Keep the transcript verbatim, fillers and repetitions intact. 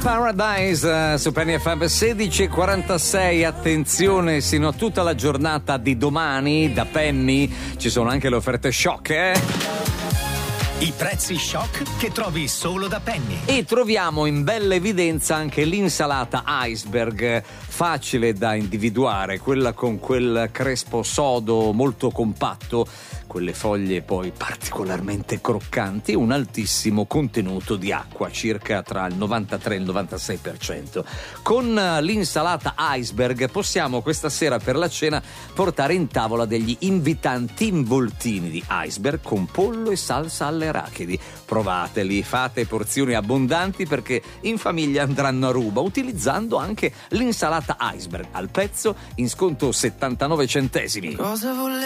Paradise su Penny F M sedici e quarantasei. Attenzione, sino a tutta la giornata di domani da Penny ci sono anche le offerte shock, eh? I prezzi shock che trovi solo da Penny. E troviamo in bella evidenza anche l'insalata iceberg, facile da individuare, quella con quel crespo sodo molto compatto, quelle foglie poi particolarmente croccanti, un altissimo contenuto di acqua, circa tra il novantatré e il novantasei per cento. Con l'insalata iceberg possiamo questa sera per la cena portare in tavola degli invitanti involtini di iceberg con pollo e salsa alle arachidi. Provateli, fate porzioni abbondanti perché in famiglia andranno a ruba, utilizzando anche l'insalata iceberg al pezzo in sconto settantanove centesimi. Cosa vuole